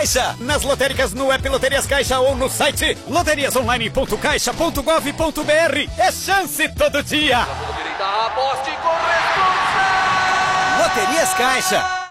Caixa. Nas lotéricas, no app Loterias Caixa ou no site loteriasonline.caixa.gov.br. É chance todo dia. Aposte com responsa. Loterias Caixa.